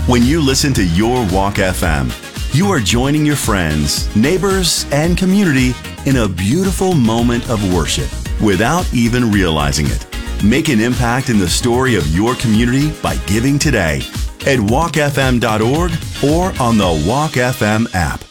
When you listen to Your Walk FM, you are joining your friends, neighbors, and community in a beautiful moment of worship without even realizing it. Make an impact in the story of your community by giving today at walkfm.org or on the Walk FM app.